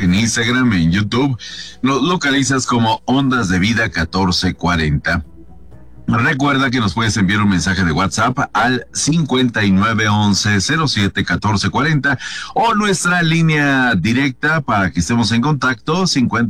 en Instagram, en YouTube. Nos localizas como Ondas de Vida 1440. Recuerda que nos puedes enviar un mensaje de WhatsApp al 5911-071440 o nuestra línea directa para que estemos en contacto,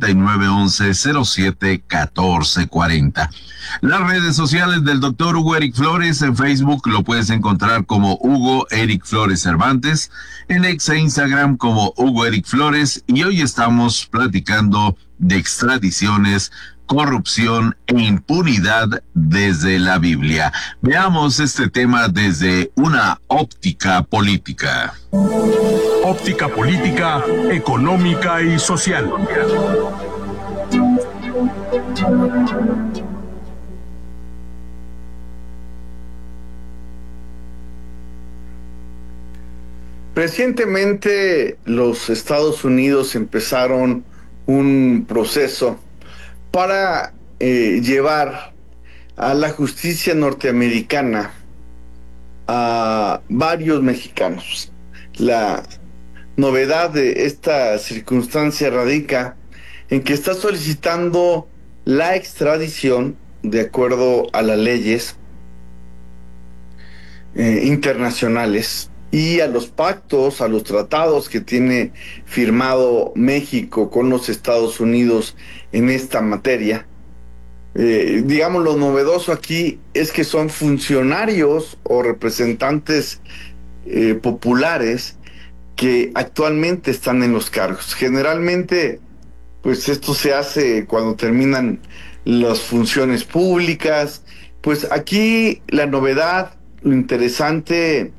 5911-071440. Las redes sociales del doctor Hugo Eric Flores: en Facebook lo puedes encontrar como Hugo Eric Flores Cervantes, en X e Instagram como Hugo Eric Flores, y hoy estamos platicando de extradiciones, corrupción e impunidad desde la Biblia. Veamos este tema desde una óptica política. Óptica política, económica y social. Recientemente los Estados Unidos empezaron un proceso para llevar a la justicia norteamericana a varios mexicanos. La novedad de esta circunstancia radica en que está solicitando la extradición de acuerdo a las leyes internacionales y a los pactos, a los tratados que tiene firmado México con los Estados Unidos en esta materia. Digamos, lo novedoso aquí es que son funcionarios o representantes populares que actualmente están en los cargos. Generalmente, pues esto se hace cuando terminan las funciones públicas. Pues aquí la novedad, lo interesante,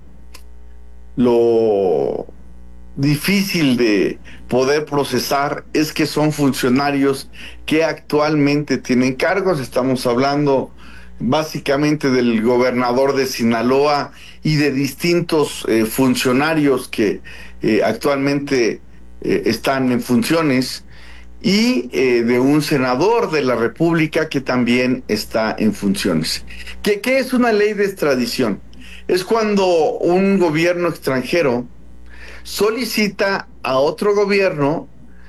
lo difícil de poder procesar es que son funcionarios que actualmente tienen cargos. Estamos hablando básicamente del gobernador de Sinaloa y de distintos funcionarios que actualmente están en funciones, y de un senador de la República que también está en funciones. ¿Qué es una ley de extradición? Es cuando un gobierno extranjero solicita a otro gobierno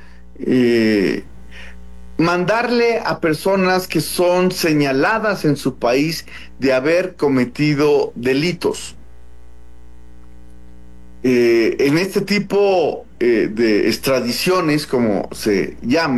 mandarle a personas que son señaladas en su país de haber cometido delitos. En este tipo de extradiciones, como se llama,